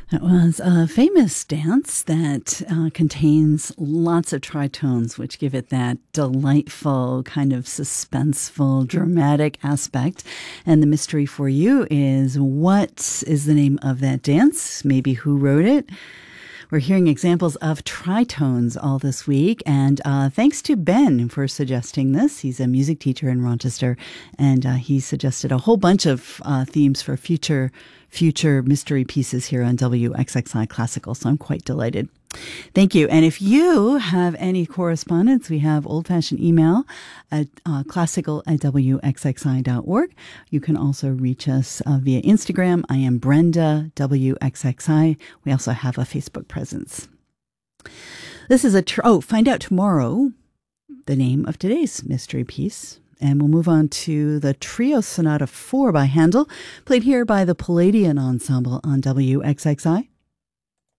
It was a famous dance that contains lots of tritones, which give it that delightful, kind of suspenseful, dramatic aspect. And the mystery for you is, what is the name of that dance? Maybe who wrote it? We're hearing examples of tritones all this week, and thanks to Ben for suggesting this. He's a music teacher in Rochester, and he suggested a whole bunch of themes for future mystery pieces here on WXXI Classical, so I'm quite delighted. Thank you. And if you have any correspondence, we have old-fashioned email at classical@wxxi.org. You can also reach us via Instagram. I am Brenda, WXXI. We also have a Facebook presence. This is find out tomorrow the name of today's mystery piece. And we'll move on to the Trio Sonata 4 by Handel, played here by the Palladian Ensemble on WXXI.